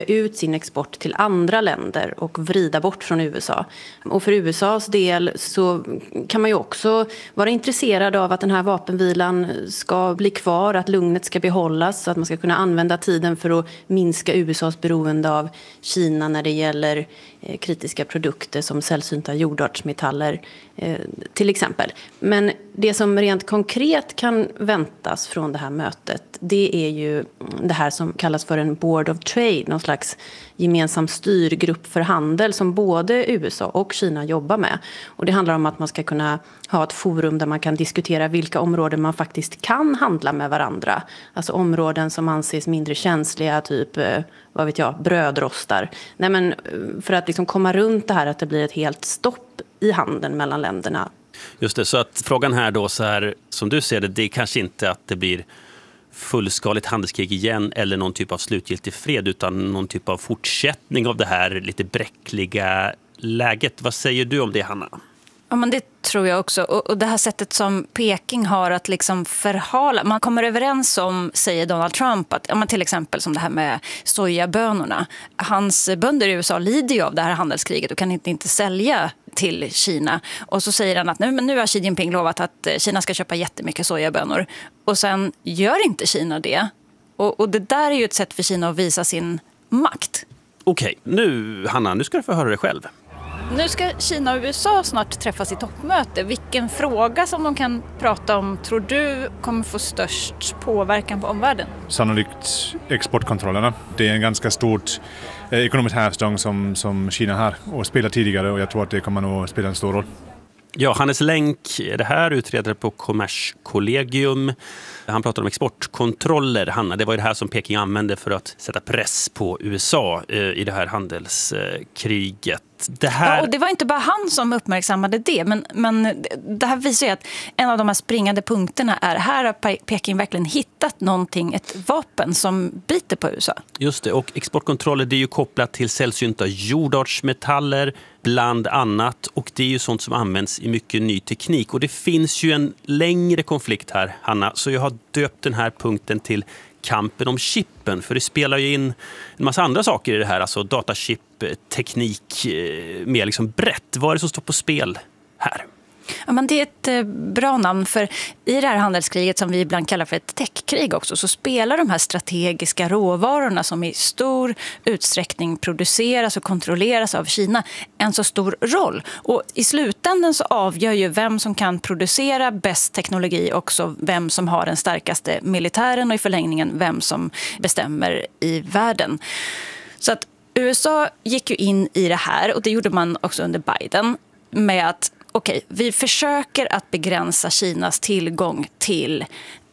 ut sin export till andra länder och vrida bort från USA. Och för USAs del så kan man ju också vara intresserad av att den här vapenvilan ska bli kvar, att lugnet ska behållas, så att man ska kunna använda tiden för att minska USAs beroende av Kina när det gäller kritiska produkter som sällsynta jordartsmetaller till exempel. Men det som rent konkret kan väntas från det här mötet, det är ju det här som kallas för en Board of Trade, någon slags gemensam styrgrupp för handel som både USA och Kina jobbar med. Och det handlar om att man ska kunna ha ett forum där man kan diskutera vilka områden man faktiskt kan handla med varandra. Alltså områden som anses mindre känsliga, typ vad vet jag, brödrostar. Nej, men för att liksom komma runt det här att det blir ett helt stopp i handeln mellan länderna. Just det, så att frågan här då så här, som du ser det, det är kanske inte att det blir fullskaligt handelskrig igen eller någon typ av slutgiltig fred, utan någon typ av fortsättning av det här lite bräckliga läget. Vad säger du om det, Hanna? Ja, men det tror jag också. Och det här sättet som Peking har att liksom förhala. Man kommer överens om, säger Donald Trump, att till exempel som det här med sojabönorna. Hans bönder i USA lider ju av det här handelskriget och kan inte sälja till Kina. Och så säger han att nu har Xi Jinping lovat att Kina ska köpa jättemycket sojabönor. Och sen gör inte Kina det. Och det där är ju ett sätt för Kina att visa sin makt. Okej, nu Hanna, nu ska du få höra det själv. Nu ska Kina och USA snart träffas i toppmöte. Vilken fråga som de kan prata om tror du kommer få störst påverkan på omvärlden? Sannolikt exportkontrollerna. Det är en ganska stort ekonomiskt hävstång som Kina har och spelar tidigare, och jag tror att det kommer nog spela en stor roll. Ja, Hannes Länk är det här, utredare på Kommerskollegium. Han pratar om exportkontroller. Hanna, det var ju det här som Peking använde för att sätta press på USA i det här handelskriget. Ja, och det var inte bara han som uppmärksammade det, men det här visar ju att en av de här springande punkterna är här har Peking verkligen hittat någonting, ett vapen som biter på USA. Just det, och exportkontroller, det är ju kopplat till sällsynta jordartsmetaller bland annat, och det är ju sånt som används i mycket ny teknik. Och det finns ju en längre konflikt här, Hanna, så jag har döpt den här punkten till kampen om chippen, för det spelar ju in en massa andra saker i det här, alltså datachip, teknik, mer liksom brett. Vad är det som står på spel här? Ja, men det är ett bra namn, för i det här handelskriget som vi ibland kallar för ett techkrig också, så spelar de här strategiska råvarorna som i stor utsträckning produceras och kontrolleras av Kina en så stor roll. Och i slutändan så avgör ju vem som kan producera bäst teknologi också vem som har den starkaste militären och i förlängningen vem som bestämmer i världen. Så att USA gick ju in i det här, och det gjorde man också under Biden, med att okej, vi försöker att begränsa Kinas tillgång till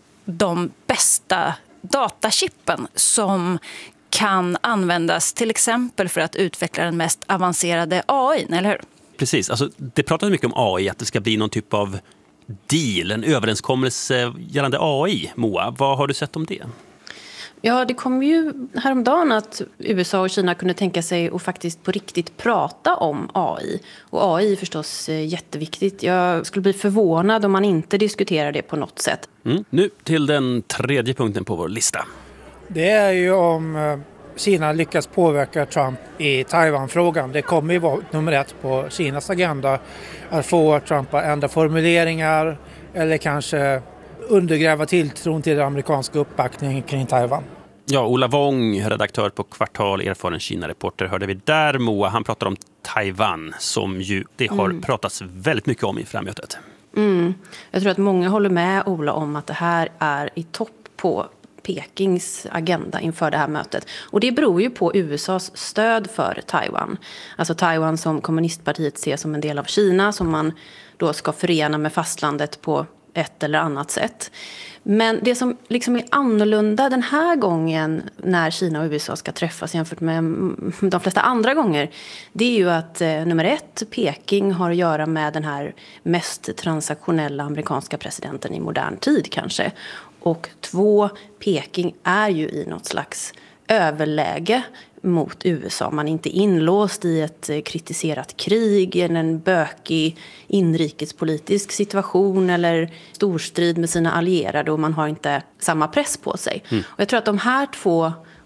de bästa datachippen som kan användas till exempel för att utveckla den mest avancerade AI, eller hur? Precis, alltså det pratas mycket om AI, att det ska bli någon typ av deal, en överenskommelse gällande AI. Moa, vad har du sett om det? Ja, det kom ju häromdagen att USA och Kina kunde tänka sig att faktiskt på riktigt prata om AI. Och AI är förstås jätteviktigt. Jag skulle bli förvånad om man inte diskuterar det på något sätt. Nu till den tredje punkten på vår lista. Det är ju om Kina lyckas påverka Trump i Taiwan-frågan. Det kommer ju vara nummer 1 på Kinas agenda att få Trump att ändra formuleringar eller kanske undergräva tilltron till den amerikanska uppbackningen kring Taiwan. Ja, Ola Wong, redaktör på Kvartal, erfaren Kina-reporter, hörde vi där. Moa, han pratar om Taiwan som ju det har pratats väldigt mycket om i frammötet. Jag tror att många håller med Ola om att det här är i topp på Pekings agenda inför det här mötet. Och det beror ju på USAs stöd för Taiwan. Alltså Taiwan som kommunistpartiet ser som en del av Kina som man då ska förena med fastlandet på ett eller annat sätt. Men det som liksom är annorlunda den här gången när Kina och USA ska träffas jämfört med de flesta andra gånger, det är ju att nummer 1, Peking har att göra med den här mest transaktionella amerikanska presidenten i modern tid kanske. Och 2, Peking är ju i något slags överläge mot USA. Man är inte inlåst i ett kritiserat krig eller en bökig inrikespolitisk situation eller storstrid med sina allierade, och man har inte samma press på sig. Och jag tror att de här 2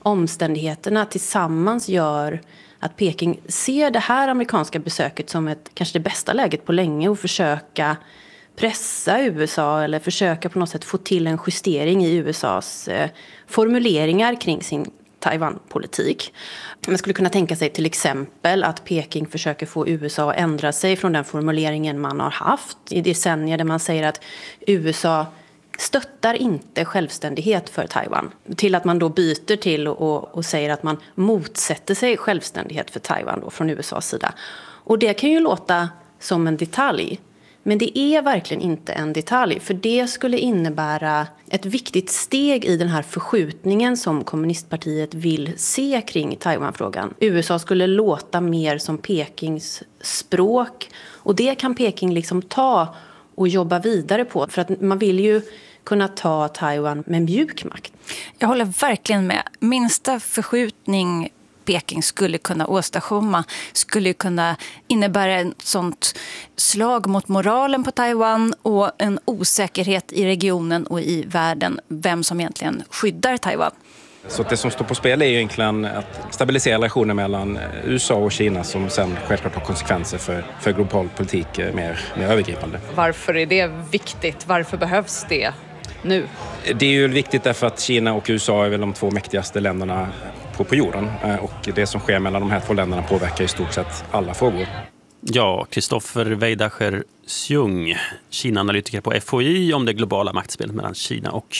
omständigheterna tillsammans gör att Peking ser det här amerikanska besöket som kanske det bästa läget på länge och försöka pressa USA eller försöka på något sätt få till en justering i USAs formuleringar kring sin Taiwan-politik. Man skulle kunna tänka sig till exempel att Peking försöker få USA att ändra sig från den formuleringen man har haft i decennier där man säger att USA stöttar inte självständighet för Taiwan. Till att man då byter till och säger att man motsätter sig självständighet för Taiwan då från USAs sida. Och det kan ju låta som en detalj. Men det är verkligen inte en detalj, för det skulle innebära ett viktigt steg i den här förskjutningen som kommunistpartiet vill se kring Taiwanfrågan. USA skulle låta mer som Pekings språk, och det kan Peking liksom ta och jobba vidare på, för att man vill ju kunna ta Taiwan med mjuk makt. Jag håller verkligen med. Minsta förskjutning Peking skulle kunna åstadkomma skulle kunna innebära ett sånt slag mot moralen på Taiwan och en osäkerhet i regionen och i världen vem som egentligen skyddar Taiwan. Så det som står på spel är ju egentligen att stabilisera relationer mellan USA och Kina som sen självklart har konsekvenser för global politik mer övergripande. Varför är det viktigt? Varför behövs det nu? Det är ju viktigt därför att Kina och USA är väl de två mäktigaste länderna på jorden, och det som sker mellan de här två länderna påverkar i stort sett alla frågor. Ja, Kristoffer Weidacher-Sjung, Kina-analytiker på FOI, om det globala maktspelet mellan Kina och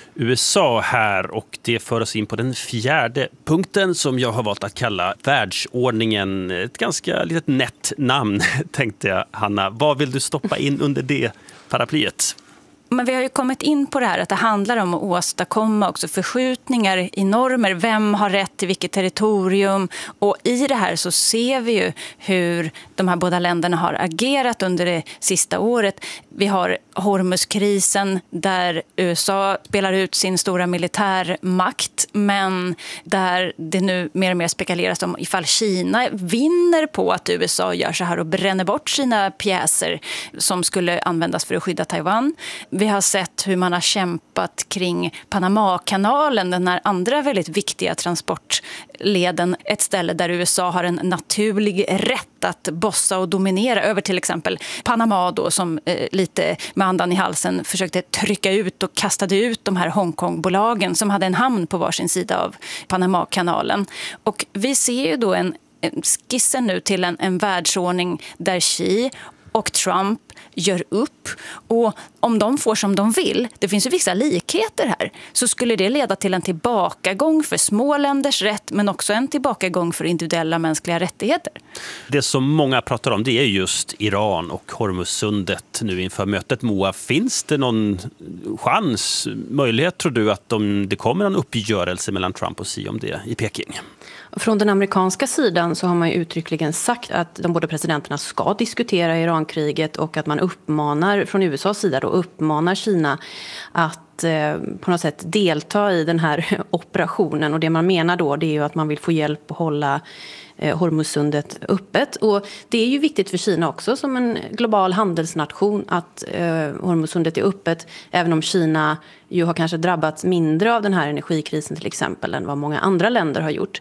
USA här, och det för oss in på den fjärde punkten som jag har valt att kalla världsordningen. Ett ganska litet nätt namn tänkte jag, Hanna. Vad vill du stoppa in under det paraplyet? Men vi har ju kommit in på det här att det handlar om att åstadkomma också förskjutningar i normer. Vem har rätt till vilket territorium? Och i det här så ser vi ju hur de här båda länderna har agerat under det sista året. Vi har Hormuzkrisen där USA spelar ut sin stora militärmakt, men där det nu mer och mer spekuleras om ifall Kina vinner på att USA gör så här och bränner bort sina pjäser som skulle användas för att skydda Taiwan. Vi har sett hur man har kämpat kring Panamakanalen, den här andra väldigt viktiga transportleden. Ett ställe där USA har en naturlig rätt att bossa och dominera över till exempel Panama då, som lite med andan i halsen försökte trycka ut och kastade ut de här Hongkongbolagen som hade en hamn på varsin sida av Panamakanalen. Och vi ser ju då en skissen nu till en världsordning där Xi och Trump gör upp, och om de får som de vill, det finns ju vissa likheter här, så skulle det leda till en tillbakagång för små länders rätt, men också en tillbakagång för individuella mänskliga rättigheter. Det som många pratar om, det är just Iran och Hormuzsundet nu inför mötet. Moa, finns det någon möjlighet tror du att det kommer en uppgörelse mellan Trump och Xi om det i Peking? Från den amerikanska sidan så har man ju uttryckligen sagt att de båda presidenterna ska diskutera Irankriget, och att man uppmanar, från USAs sida då, uppmanar Kina att på något sätt delta i den här operationen. Och det man menar då, det är ju att man vill få hjälp att hålla Hormuzsundet öppet. Och det är ju viktigt för Kina också som en global handelsnation att Hormuzsundet är öppet, även om Kina ju har kanske drabbats mindre av den här energikrisen till exempel än vad många andra länder har gjort.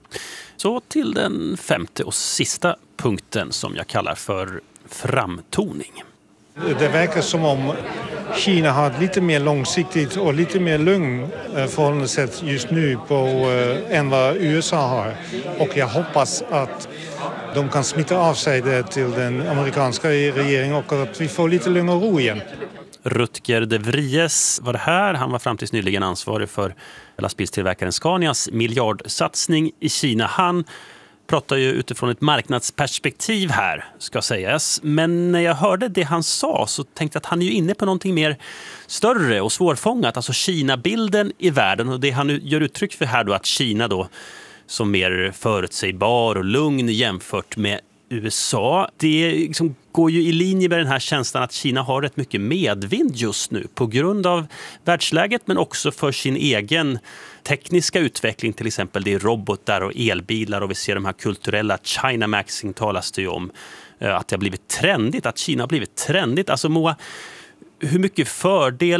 Så till den femte och sista punkten som jag kallar för framtoning. Det verkar som om Kina har ett lite mer långsiktigt och lite mer lugn förhållningssätt just nu än vad USA har. Och jag hoppas att de kan smitta av sig det till den amerikanska regeringen och att vi får lite lugn och ro igen. Rutger de Vries var det här. Han var fram tills nyligen ansvarig för lastbilstillverkaren Scanias miljardsatsning i Kina. Han pratar ju utifrån ett marknadsperspektiv här, ska sägas. Men när jag hörde det han sa så tänkte jag att han är ju inne på någonting mer större och svårfångat. Alltså Kina-bilden i världen, och det han gör uttryck för här då, att Kina då som mer förutsägbar och lugn jämfört med USA. Det liksom går ju i linje med den här känslan att Kina har rätt mycket medvind just nu på grund av världsläget, men också för sin egen tekniska utveckling, till exempel det är robotar och elbilar, och vi ser de här kulturella China Maxing talas det ju om, att det har blivit trendigt, att Kina har blivit trendigt. Alltså Moa, hur mycket fördel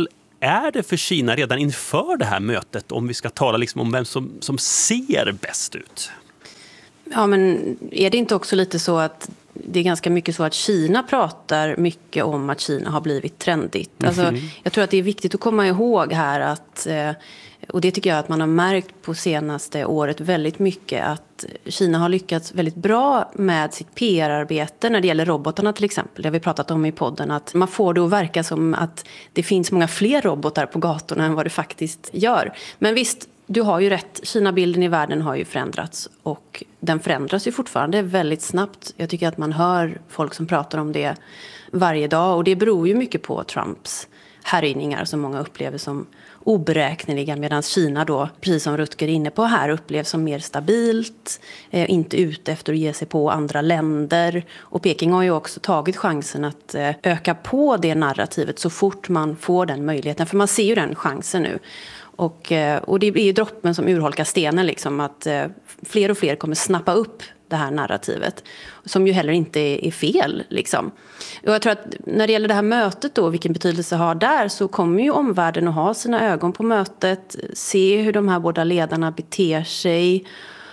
är det för Kina redan inför det här mötet, om vi ska tala liksom om vem som ser bäst ut? Ja, men är det inte också lite så att det är ganska mycket så att Kina pratar mycket om att Kina har blivit trendigt. Alltså, jag tror att det är viktigt att komma ihåg här att, och det tycker jag att man har märkt på senaste året väldigt mycket, att Kina har lyckats väldigt bra med sitt PR-arbete när det gäller robotarna till exempel. Det har vi pratat om i podden, att man får det att verka som att det finns många fler robotar på gatorna än vad det faktiskt gör. Men visst, du har ju rätt. Kina-bilden i världen har ju förändrats och den förändras ju fortfarande väldigt snabbt. Jag tycker att man hör folk som pratar om det varje dag och det beror ju mycket på Trumps härjningar som många upplever som oberäkneliga, medan Kina då, precis som Rutger är inne på här, upplevs som mer stabilt, inte ute efter att ge sig på andra länder. Och Peking har ju också tagit chansen att öka på det narrativet så fort man får den möjligheten, för man ser ju den chansen nu. Och det är ju droppen som urholkar stenen, liksom, att fler och fler kommer snappa upp det här narrativet, som ju heller inte är fel. Liksom. Och jag tror att när det gäller det här mötet då, vilken betydelse har där, så kommer ju omvärlden att ha sina ögon på mötet, se hur de här båda ledarna beter sig.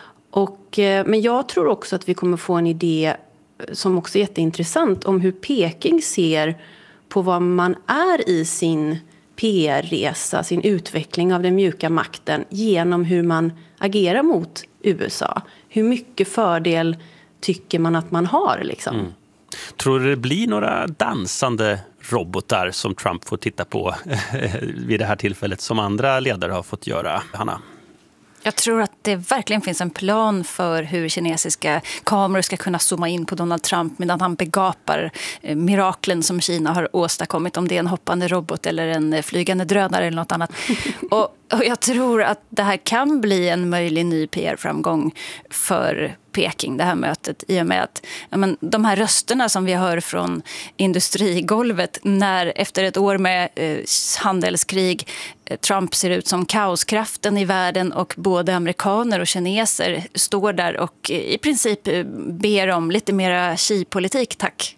Men jag tror också att vi kommer få en idé som också är jätteintressant om hur Peking ser på vad man är i sin PR-resa, sin utveckling av den mjuka makten genom hur man agerar mot USA. Hur mycket fördel tycker man att man har? Liksom? Tror du det blir några dansande robotar som Trump får titta på vid det här tillfället som andra ledare har fått göra, Hanna? Jag tror att det verkligen finns en plan för hur kinesiska kameror ska kunna zooma in på Donald Trump medan han begapar miraklen som Kina har åstadkommit, om det är en hoppande robot eller en flygande drönare eller något annat. Och jag tror att det här kan bli en möjlig ny PR-framgång för Peking, det här mötet, i och med att de här rösterna som vi hör från industrigolvet när efter ett år med handelskrig Trump ser ut som kaoskraften i världen och både amerikaner och kineser står där och i princip ber om lite mera Xi-politik, tack.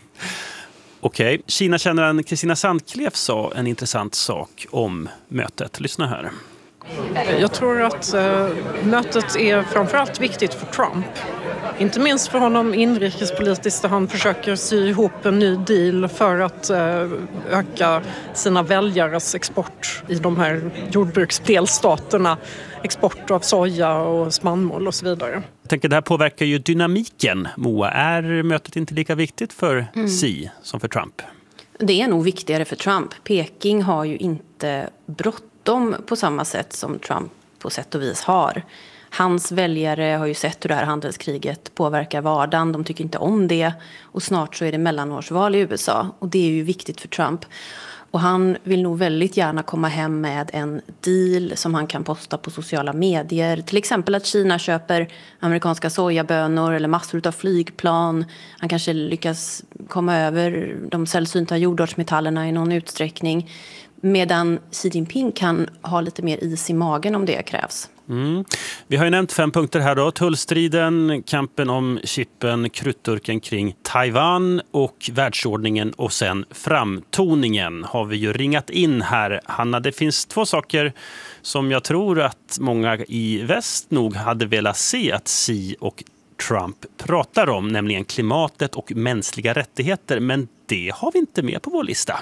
Okej, Kina-kännaren Kristina Sandklev sa en intressant sak om mötet. Lyssna här. Jag tror att mötet är framförallt viktigt för Trump. Inte minst för honom inrikespolitiskt, där han försöker sy ihop en ny deal för att öka sina väljares export i de här jordbruksdelstaterna. Export av soja och spannmål och så vidare. Jag tänker det här påverkar ju dynamiken, Moa. Är mötet inte lika viktigt för Xi som för Trump? Det är nog viktigare för Trump. Peking har ju inte bråttom på samma sätt som Trump på sätt och vis har. Hans väljare har ju sett hur det här handelskriget påverkar vardagen. De tycker inte om det. Och snart så är det mellanårsval i USA. Och det är ju viktigt för Trump. Och han vill nog väldigt gärna komma hem med en deal som han kan posta på sociala medier. Till exempel att Kina köper amerikanska sojabönor eller massor av flygplan. Han kanske lyckas komma över de sällsynta jordartsmetallerna i någon utsträckning. Medan Xi Jinping kan ha lite mer is i magen om det krävs. Vi har ju nämnt 5 punkter här då. Tullstriden, kampen om chippen, krutturken kring Taiwan och världsordningen och sen framtoningen har vi ju ringat in här. Hanna, det finns 2 saker som jag tror att många i väst nog hade velat se att Xi och Trump pratar om, nämligen klimatet och mänskliga rättigheter. Men det har vi inte med på vår lista.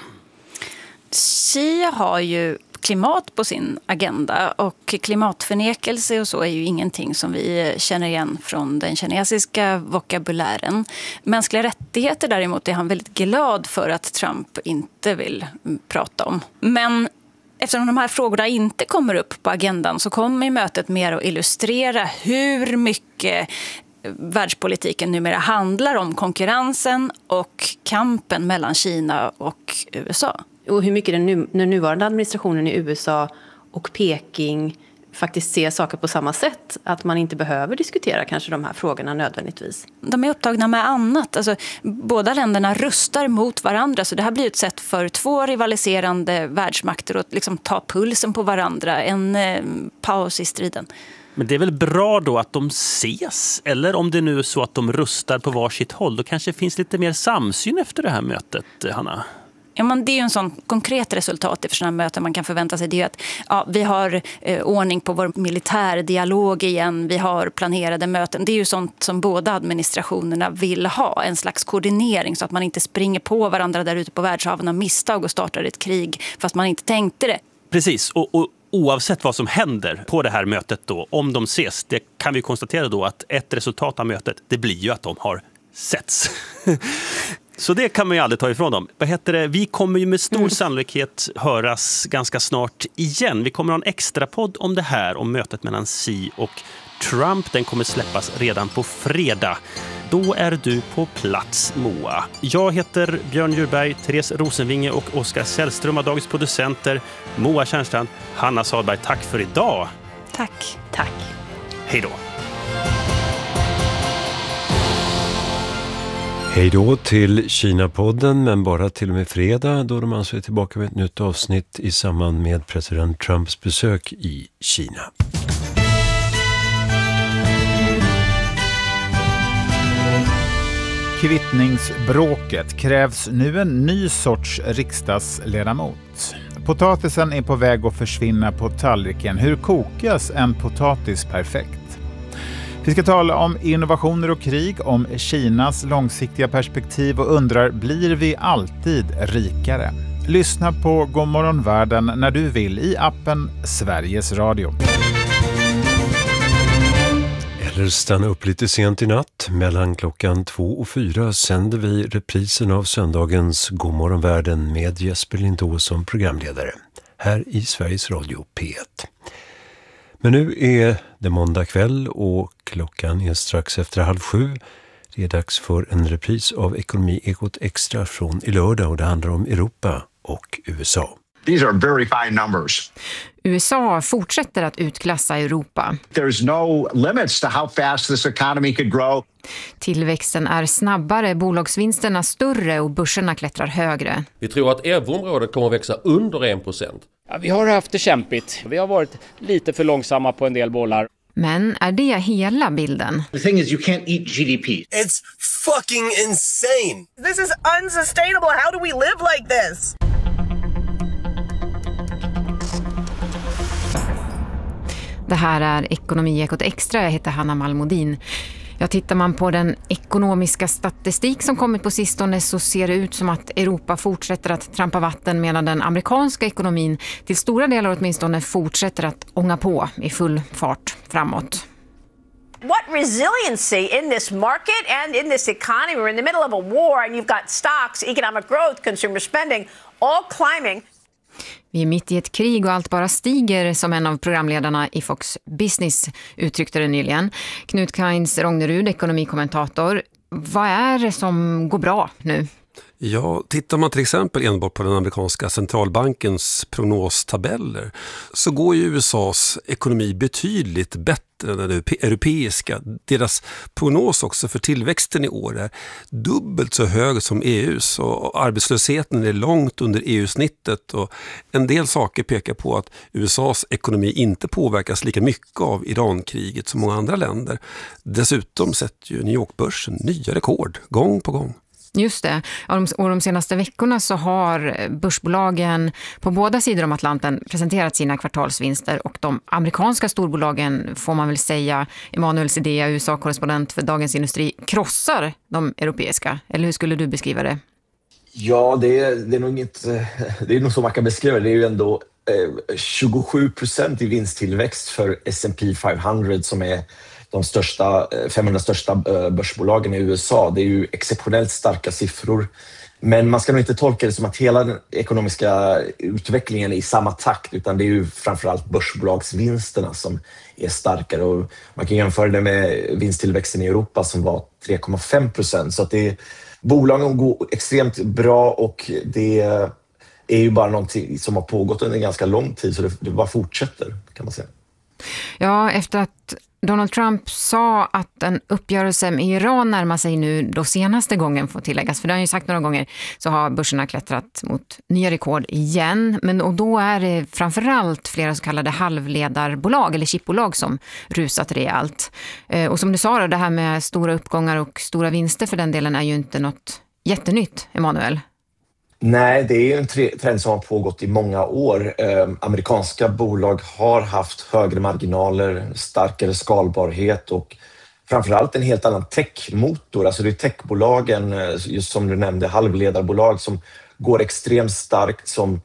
Xi har ju klimat på sin agenda och klimatförnekelse och så är ju ingenting som vi känner igen från den kinesiska vokabulären. Mänskliga rättigheter däremot är han väldigt glad för att Trump inte vill prata om. Men eftersom de här frågorna inte kommer upp på agendan så kommer mötet mer att illustrera hur mycket världspolitiken numera handlar om konkurrensen och kampen mellan Kina och USA. Och hur mycket den nuvarande administrationen i USA och Peking faktiskt ser saker på samma sätt. Att man inte behöver diskutera kanske de här frågorna nödvändigtvis. De är upptagna med annat. Alltså, båda länderna rustar mot varandra. Så det här blir ett sätt för 2 rivaliserande världsmakter att liksom ta pulsen på varandra. En paus i striden. Men det är väl bra då att de ses? Eller om det nu är så att de rustar på varsitt håll, då kanske det finns lite mer samsyn efter det här mötet, Hanna? Ja, men det är ju en sån konkret resultat för sådana möten man kan förvänta sig. Det är att vi har ordning på vår militärdialog igen, vi har planerade möten. Det är ju sånt som båda administrationerna vill ha, en slags koordinering så att man inte springer på varandra där ute på världshaven av misstag och startar ett krig fast man inte tänkte det. Precis, och oavsett vad som händer på det här mötet då, om de ses, det kan vi konstatera då att ett resultat av mötet, det blir ju att de har setts. Så det kan man ju aldrig ta ifrån dem. Vi kommer ju med stor sannolikhet höras ganska snart igen. Vi kommer ha en extra podd om det här, om mötet mellan Xi och Trump. Den kommer släppas redan på fredag. Då är du på plats, Moa. Jag heter Björn Djurberg, Therese Rosenvinge och Oskar Sällström av dagens producenter. Moa Tjärnstrand, Hanna Sadberg, tack för idag. Tack. Hej då. Hej då till Kina-podden, men bara till och med fredag då de alltså är tillbaka med ett nytt avsnitt i samband med president Trumps besök i Kina. Kvittningsbråket krävs nu en ny sorts riksdagsledamot. Potatisen är på väg att försvinna på tallriken. Hur kokas en potatis perfekt? Vi ska tala om innovationer och krig, om Kinas långsiktiga perspektiv och undrar, blir vi alltid rikare? Lyssna på Godmorgon Världen när du vill i appen Sveriges Radio. Eller stanna upp lite sent i natt. Mellan klockan 2 och 4 sänder vi reprisen av söndagens Godmorgon Världen med Jesper Lindå som programledare. Här i Sveriges Radio P1. Men nu är det måndag kväll och klockan är strax efter 6:30. Det är dags för en repris av Ekonomi-ekot extra från i lördag och det handlar om Europa och USA. These are very fine numbers. USA fortsätter att utklassa Europa. There's no limits to how fast this economy could grow. Tillväxten är snabbare, bolagsvinsterna större och börserna klättrar högre. Vi tror att euroområdet kommer att växa under 1%. Ja, vi har haft det kämpigt. Vi har varit lite för långsamma på en del bollar. Men är det hela bilden? The thing is you can't eat GDP. It's fucking insane. This is unsustainable. How do we live like this? Det här är Ekonomi-ekot extra. Jag heter Hanna Malmodin. Ja, tittar man på den ekonomiska statistik som kommit på sistone så ser det ut som att Europa fortsätter att trampa vatten medan den amerikanska ekonomin till stora delar åtminstone fortsätter att ånga på i full fart framåt. What resiliency in this market and in this economy. We're in the middle of a war and you've got stocks, economic growth, consumer spending, all climbing. Vi är mitt i ett krig och allt bara stiger, som en av programledarna i Fox Business uttryckte det nyligen. Knut Kainz Rognerud, ekonomikommentator. Vad är det som går bra nu? Ja, tittar man till exempel enbart på den amerikanska centralbankens prognostabeller så går ju USAs ekonomi betydligt bättre än den europeiska. Deras prognos också för tillväxten i år är dubbelt så hög som EUs och arbetslösheten är långt under EU-snittet och en del saker pekar på att USAs ekonomi inte påverkas lika mycket av Irankriget som många andra länder. Dessutom sätter ju New York-börsen nya rekord gång på gång. Just det. Och de senaste veckorna så har börsbolagen på båda sidor om Atlanten presenterat sina kvartalsvinster och de amerikanska storbolagen, får man väl säga, Emanuel Sidea, USA-korrespondent för Dagens Industri, krossar de europeiska. Eller hur skulle du beskriva det? Ja, det är nog inte, det är nog så man kan beskriva det. Det är ju ändå 27% i vinsttillväxt för S&P 500 som är de 500 största börsbolagen i USA. Det är ju exceptionellt starka siffror. Men man ska nog inte tolka det som att hela den ekonomiska utvecklingen är i samma takt, utan det är ju framförallt börsbolagsvinsterna som är starkare. Och man kan jämföra det med vinsttillväxten i Europa som var 3,5%. Så att bolagen går extremt bra och det är ju bara någonting som har pågått under en ganska lång tid, så det bara fortsätter, kan man säga. Ja, efter att Donald Trump sa att en uppgörelse med Iran närmar sig nu då senaste gången får tilläggas, för det har han ju sagt några gånger, så har börserna klättrat mot nya rekord igen. Och då är det framförallt flera så kallade halvledarbolag eller chipbolag som rusat rejält. Och som du sa då, det här med stora uppgångar och stora vinster för den delen är ju inte något jättenytt, Emanuel. Nej, det är ju en trend som har pågått i många år. Amerikanska bolag har haft högre marginaler, starkare skalbarhet och framförallt en helt annan techmotor. Alltså det är techbolagen, just som du nämnde, halvledarbolag som går extremt starkt, som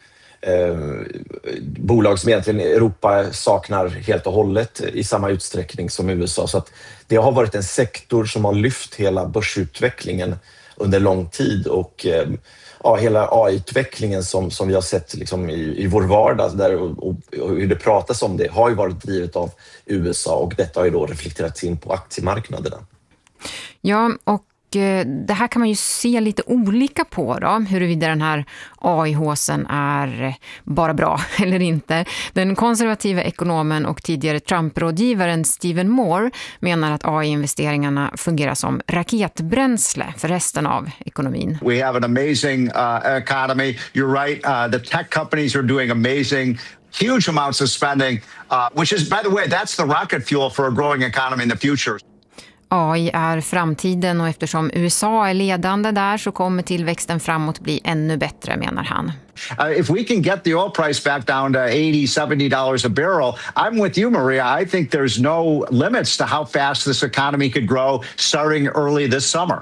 bolag som egentligen Europa saknar helt och hållet i samma utsträckning som USA. Så att det har varit en sektor som har lyft hela börsutvecklingen under lång tid och hela AI-utvecklingen som vi har sett liksom i vår vardag där och hur det pratas om det har ju varit drivet av USA och detta har ju då reflekterats in på aktiemarknaderna. Ja, och det här kan man ju se lite olika på då, huruvida den här AI-håsen är bara bra eller inte. Den konservativa ekonomen och tidigare Trump-rådgivaren Stephen Moore menar att AI-investeringarna fungerar som raketbränsle för resten av ekonomin. We have an amazing economy. You're right. The tech companies are doing amazing. Huge amounts of spending, which is, by the way, that's the rocket fuel for a growing economy in the future. AI är framtiden och eftersom USA är ledande där så kommer tillväxten framåt bli ännu bättre, menar han. If we can get the oil price back down to $80-70 a barrel, I'm with you, Maria. I think there's no limits to how fast this economy could grow starting early this summer.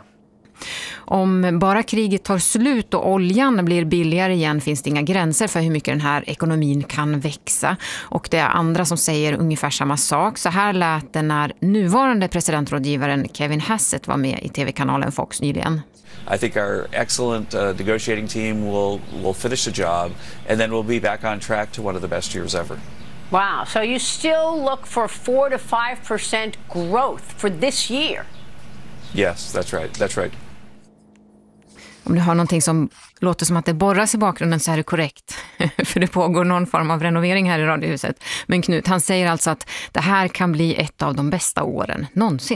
Om bara kriget tar slut och oljan blir billigare igen finns det inga gränser för hur mycket den här ekonomin kan växa. Och det är andra som säger ungefär samma sak. Så här lät det när nuvarande presidentrådgivaren Kevin Hassett var med i tv-kanalen Fox nyligen. I think our excellent negotiating team will finish the job and then we'll be back on track to one of the best years ever. Wow, so you still look for 4 to 5% growth for this year? Yes, that's right. That's right. Om du har någonting som låter som att det borras i bakgrunden så är det korrekt. För det pågår någon form av renovering här i Radiohuset. Men Knut, han säger alltså att det här kan bli ett av de bästa åren någonsin.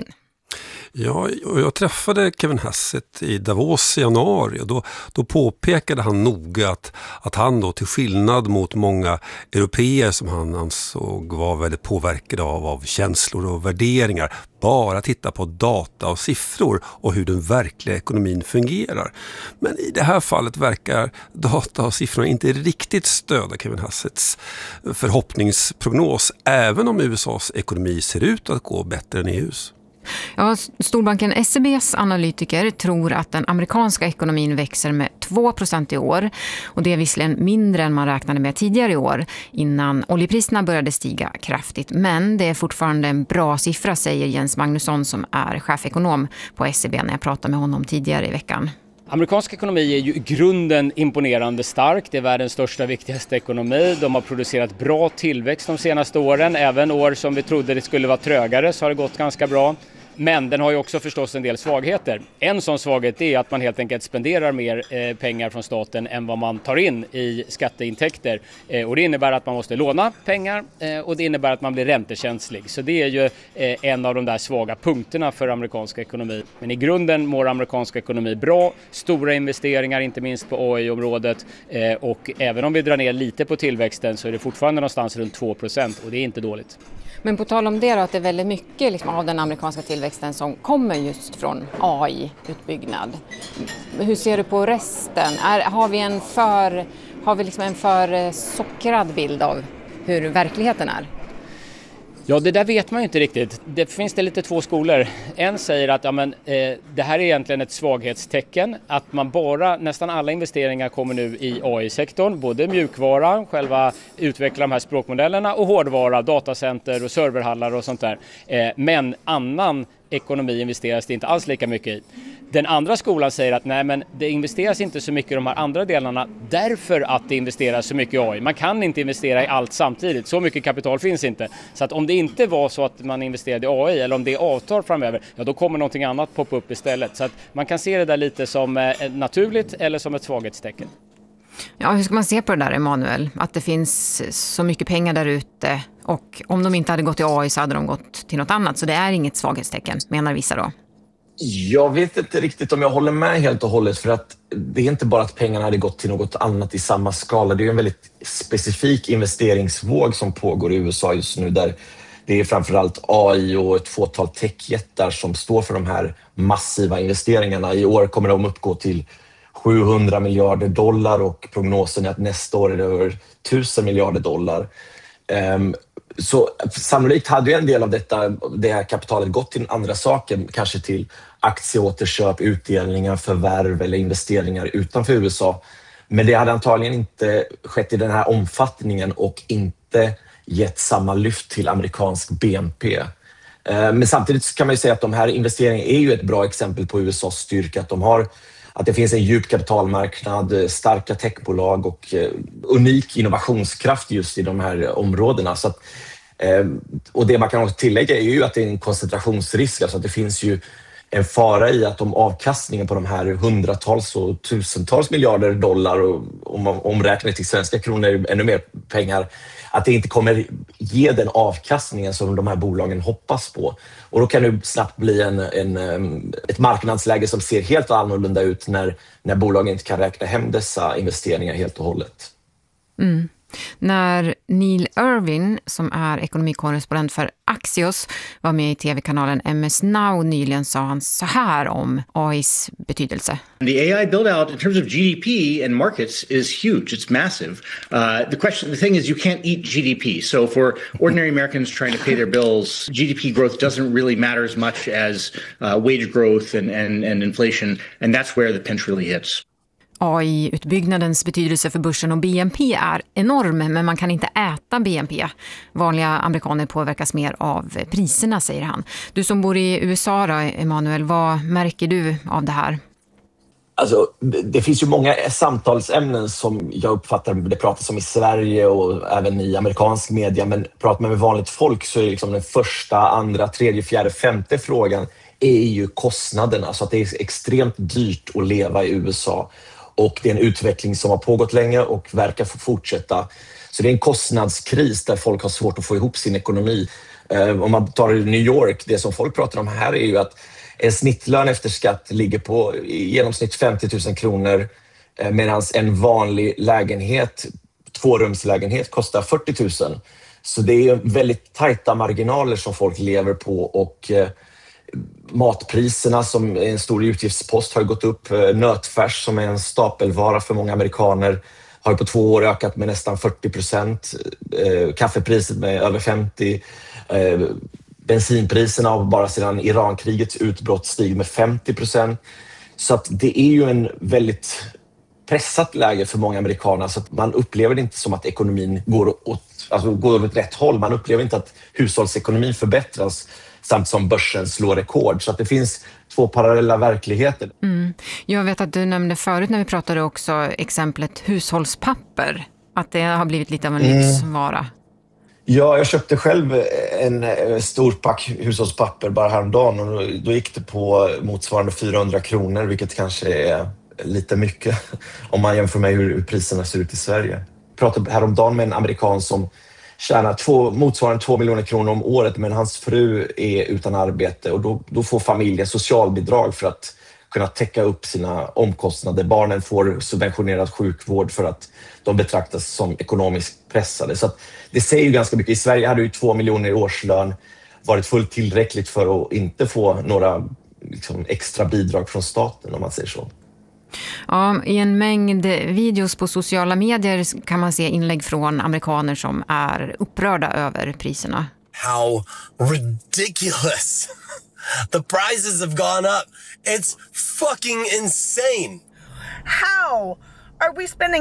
Ja, och jag träffade Kevin Hassett i Davos i januari och då påpekade han noga att han då till skillnad mot många europeer som han ansåg var väldigt påverkade av känslor och värderingar bara titta på data och siffror och hur den verkliga ekonomin fungerar. Men i det här fallet verkar data och siffrorna inte riktigt stödja Kevin Hassetts förhoppningsprognos även om USAs ekonomi ser ut att gå bättre än EUs. Ja, storbanken SEBs analytiker tror att den amerikanska ekonomin växer med 2% i år. Och det är visserligen mindre än man räknade med tidigare i år innan oljepriserna började stiga kraftigt. Men det är fortfarande en bra siffra, säger Jens Magnusson som är chefekonom på SEB när jag pratade med honom tidigare i veckan. Amerikansk ekonomi är ju i grunden imponerande stark. Det är världens största, viktigaste ekonomi. De har producerat bra tillväxt de senaste åren. Även år som vi trodde det skulle vara trögare så har det gått ganska bra. Men den har ju också förstås en del svagheter. En sån svaghet är att man helt enkelt spenderar mer pengar från staten än vad man tar in i skatteintäkter. Och det innebär att man måste låna pengar och det innebär att man blir räntekänslig. Så det är ju en av de där svaga punkterna för amerikansk ekonomi. Men i grunden mår amerikansk ekonomi bra. Stora investeringar, inte minst på AI-området. Och även om vi drar ner lite på tillväxten så är det fortfarande någonstans runt 2% och det är inte dåligt. Men på tal om det då, att det är väldigt mycket liksom, av den amerikanska tillväxten som kommer just från AI-utbyggnad. Hur ser du på resten? Har vi liksom en för sockrad bild av hur verkligheten är? Ja, det där vet man ju inte riktigt. Det finns det lite två skolor. En säger att det här är egentligen ett svaghetstecken. Att nästan alla investeringar kommer nu i AI-sektorn. Både mjukvara, själva utveckla de här språkmodellerna och hårdvara, datacenter och serverhallar och sånt där. Men annan ekonomi investeras det inte alls lika mycket i. Den andra skolan säger att det investeras inte så mycket i de här andra delarna därför att det investeras så mycket i AI. Man kan inte investera i allt samtidigt. Så mycket kapital finns inte. Så att om det inte var så att man investerade i AI eller om det är avtal framöver, då kommer någonting annat poppa upp istället. Så att man kan se det där lite som naturligt eller som ett svaghetstecken. Ja, hur ska man se på det där, Emanuel? Att det finns så mycket pengar där ute och om de inte hade gått till AI så hade de gått till något annat. Så det är inget svaghetstecken, menar vissa då. Jag vet inte riktigt om jag håller med helt och hållet för att det är inte bara att pengarna hade gått till något annat i samma skala. Det är en väldigt specifik investeringsvåg som pågår i USA just nu där det är framförallt AI och ett fåtal techjättar som står för de här massiva investeringarna. I år kommer de uppgå till 700 miljarder dollar och prognosen är att nästa år är det över 1000 miljarder dollar. Så sannolikt hade ju en del av det här kapitalet gått till andra saker, kanske till aktieåterköp, utdelningar, förvärv eller investeringar utanför USA. Men det hade antagligen inte skett i den här omfattningen och inte gett samma lyft till amerikansk BNP. Men samtidigt kan man ju säga att de här investeringarna är ju ett bra exempel på USAs styrka. Att det finns en djup kapitalmarknad, starka techbolag och unik innovationskraft just i de här områdena. Så att, och det man kan tillägga är ju att det är en koncentrationsrisk. Alltså att det finns ju en fara i att om avkastningen på de här hundratals och tusentals miljarder dollar, och om man omräknar till svenska kronor ännu mer pengar, att det inte kommer ge den avkastningen som de här bolagen hoppas på. Och då kan det snabbt bli ett marknadsläge som ser helt annorlunda ut när bolagen inte kan räkna hem dessa investeringar helt och hållet. Mm. När Neil Irwin, som är ekonomikorrespondent för Axios, var med i tv-kanalen MS Now nyligen, sa han så här om AIs betydelse. The AI build-out in terms of GDP and markets is huge. It's massive. The thing is, you can't eat GDP. So for ordinary Americans trying to pay their bills, GDP growth doesn't really matter as much as wage growth and inflation, and that's where the pinch really hits. AI-utbyggnadens betydelse för börsen och BNP är enorm, men man kan inte äta BNP. Vanliga amerikaner påverkas mer av priserna, säger han. Du som bor i USA då, Emanuel, vad märker du av det här? Alltså, det finns ju många samtalsämnen som jag uppfattar det pratas om i Sverige och även i amerikansk media, men pratar man med vanligt folk så är liksom den första, andra, tredje, fjärde, femte frågan är ju kostnaderna. Så att det är extremt dyrt att leva i USA. Och det är en utveckling som har pågått länge och verkar fortsätta. Så det är en kostnadskris där folk har svårt att få ihop sin ekonomi. Om man tar New York, det som folk pratar om här är ju att en snittlön efter skatt ligger på i genomsnitt 50 000 kronor medan en vanlig lägenhet, tvårumslägenhet, kostar 40 000. Så det är väldigt tajta marginaler som folk lever på och matpriserna som är en stor utgiftspost har gått upp. Nötfärs som är en stapelvara för många amerikaner har på 2 år ökat med nästan 40%. Kaffepriset med över 50%. Bensinpriserna har bara sedan Irankrigets utbrott stigit med 50%. Så att det är ju en väldigt pressat läge för många amerikaner. Så att man upplever det inte som att ekonomin går åt rätt håll. Man upplever inte att hushållsekonomin förbättras samt som börsen slår rekord. Så att det finns 2 parallella verkligheter. Mm. Jag vet att du nämnde förut när vi pratade också exemplet hushållspapper. Att det har blivit lite av en lyxvara. Ja, jag köpte själv en stor pack hushållspapper bara häromdagen och då gick det på motsvarande 400 kronor, vilket kanske är lite mycket om man jämför med hur priserna ser ut i Sverige. Jag pratade häromdagen med en amerikan som tjänar motsvarande 2 miljoner kronor om året, men hans fru är utan arbete och då får familjen socialbidrag för att kunna täcka upp sina omkostnader. Barnen får subventionerad sjukvård för att de betraktas som ekonomiskt pressade. Så att det säger ju ganska mycket. I Sverige hade ju 2 miljoner i årslön varit fullt tillräckligt för att inte få några extra bidrag från staten, om man säger så. Ja, i en mängd videos på sociala medier kan man se inlägg från amerikaner som är upprörda över priserna. How ridiculous! The prices have gone up. It's fucking insane. How are we spending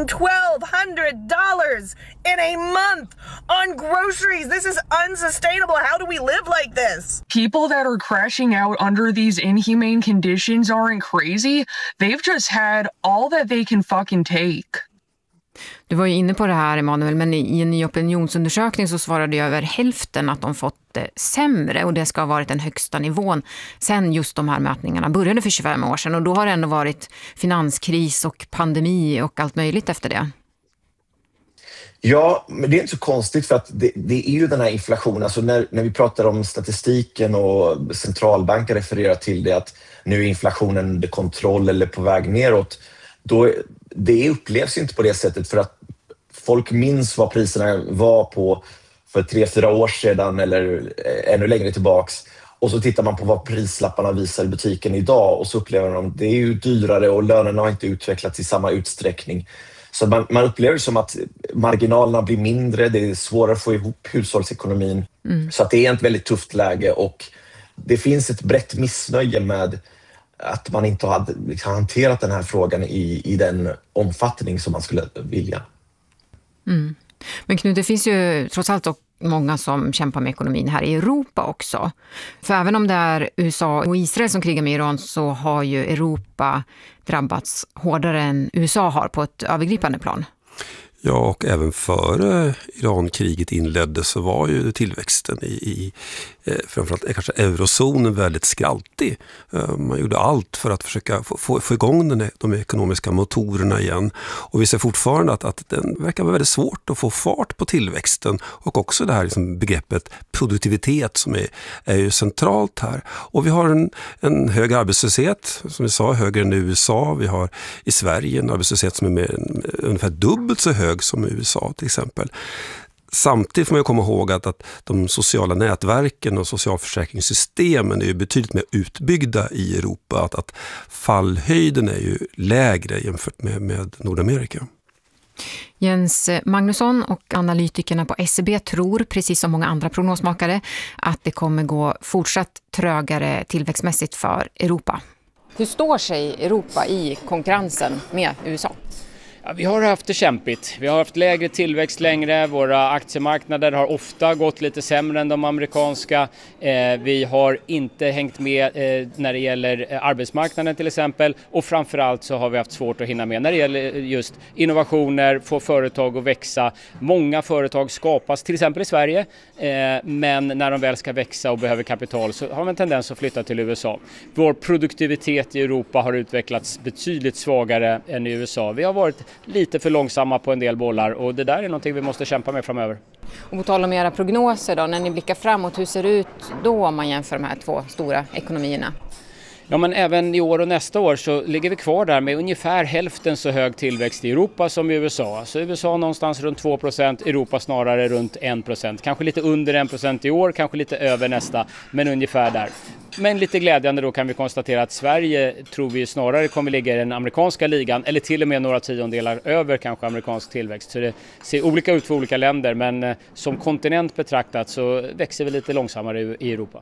$1,200 in a month on groceries? This is unsustainable. How do we live like this? People that are crashing out under these inhumane conditions aren't crazy. They've just had all that they can fucking take. Du var ju inne på det här, Emanuel, men i en ny opinionsundersökning så svarade över hälften att de fått det sämre, och det ska ha varit den högsta nivån sen just de här mätningarna började för 25 år sedan, och då har det ändå varit finanskris och pandemi och allt möjligt efter det. Ja, men det är inte så konstigt, för att det är ju den här inflationen. Alltså när vi pratar om statistiken och centralbanker refererar till det, att nu är inflationen under kontroll eller på väg neråt, då det upplevs inte på det sättet, för att folk minns vad priserna var på för 3-4 år sedan eller ännu längre tillbaks. Och så tittar man på vad prislapparna visar i butiken idag och så upplever de att det är ju dyrare och lönerna har inte utvecklats i samma utsträckning. Så man upplever som att marginalerna blir mindre, det är svårare att få ihop hushållsekonomin. Så att det är ett väldigt tufft läge och det finns ett brett missnöje med att man inte har hanterat den här frågan i den omfattning som man skulle vilja. Men Knut, det finns ju trots allt många som kämpar med ekonomin här i Europa också. För även om det är USA och Israel som krigar med Iran så har ju Europa drabbats hårdare än USA har på ett övergripande plan. Ja, och även före Iran-kriget inleddes så var ju tillväxten i framförallt kanske eurozonen väldigt skraltig. Man gjorde allt för att försöka få igång de ekonomiska motorerna igen. Och vi ser fortfarande att den verkar vara väldigt svårt att få fart på tillväxten. Och också det här liksom begreppet produktivitet som är ju centralt här. Och vi har en hög arbetslöshet, som vi sa, högre än i USA. Vi har i Sverige en arbetslöshet som är ungefär dubbelt så hög som i USA till exempel. Samtidigt får man komma ihåg att de sociala nätverken och socialförsäkringssystemen är ju betydligt mer utbyggda i Europa. Att fallhöjden är ju lägre jämfört med Nordamerika. Jens Magnusson och analytikerna på SEB tror, precis som många andra prognosmakare, att det kommer gå fortsatt trögare tillväxtmässigt för Europa. Hur står sig Europa i konkurrensen med USA? Ja, vi har haft det kämpigt. Vi har haft lägre tillväxt längre. Våra aktiemarknader har ofta gått lite sämre än de amerikanska. Vi har inte hängt med när det gäller arbetsmarknaden till exempel. Och framförallt så har vi haft svårt att hinna med när det gäller just innovationer, få företag att växa. Många företag skapas till exempel i Sverige. Men när de väl ska växa och behöver kapital så har man en tendens att flytta till USA. Vår produktivitet i Europa har utvecklats betydligt svagare än i USA. Vi har varit lite för långsamma på en del bollar och det där är någonting vi måste kämpa med framöver. Och på tal om era prognoser då, när ni blickar framåt, hur ser det ut då om man jämför de här två stora ekonomierna? Ja, men även i år och nästa år så ligger vi kvar där med ungefär hälften så hög tillväxt i Europa som i USA. Så USA någonstans runt 2%, Europa snarare runt 1%. Kanske lite under 1% i år, kanske lite över nästa, men ungefär där. Men lite glädjande då kan vi konstatera att Sverige tror vi snarare kommer ligga i den amerikanska ligan eller till och med några tiondelar över kanske amerikansk tillväxt. Så det ser olika ut för olika länder, men som kontinent betraktat så växer vi lite långsammare i Europa.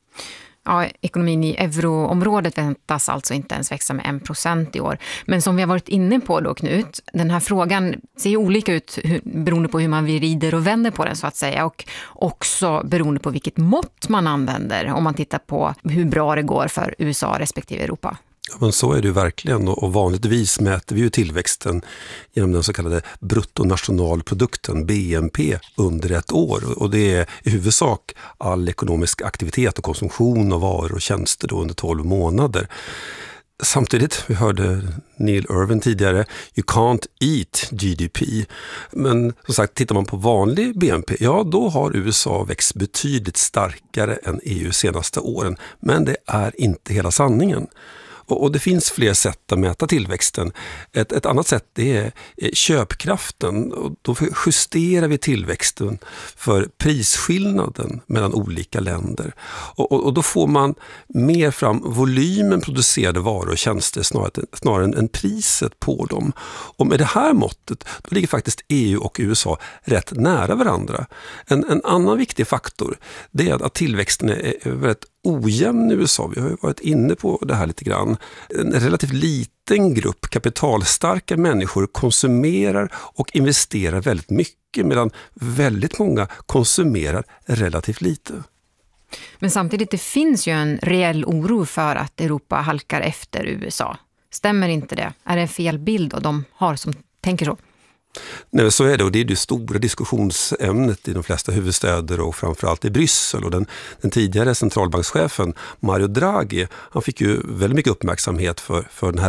Ja, ekonomin i euroområdet väntas alltså inte ens växa med 1% i år. Men som vi har varit inne på då, Knut, den här frågan ser ju olika ut beroende på hur man vrider och vänder på den så att säga. Och också beroende på vilket mått man använder om man tittar på hur bra det går för USA respektive Europa. Ja, men så är det ju verkligen och vanligtvis mäter vi ju tillväxten genom den så kallade bruttonationalprodukten, BNP, under ett år. Och det är i huvudsak all ekonomisk aktivitet och konsumtion av varor och tjänster då under 12 månader. Samtidigt, vi hörde Neil Irwin tidigare, you can't eat GDP. Men som sagt, tittar man på vanlig BNP, ja då har USA växt betydligt starkare än EU senaste åren. Men det är inte hela sanningen. Och det finns fler sätt att mäta tillväxten. Ett annat sätt det är köpkraften. Och då justerar vi tillväxten för prisskillnaden mellan olika länder. Och då får man mer fram volymen producerade varor och tjänster snarare än priset på dem. Och med det här måttet då ligger faktiskt EU och USA rätt nära varandra. En annan viktig faktor det är att tillväxten är väldigt ojämn i USA. Vi har ju varit inne på det här lite grann. En relativt liten grupp kapitalstarka människor konsumerar och investerar väldigt mycket medan väldigt många konsumerar relativt lite. Men samtidigt det finns ju en reell oro för att Europa halkar efter USA. Stämmer inte det? Är det en fel bild och de har som tänker så? Nej, så är det och det är det stora diskussionsämnet i de flesta huvudstäder och framförallt i Bryssel. Och den tidigare centralbankschefen Mario Draghi, han fick ju väldigt mycket uppmärksamhet för den här rapporten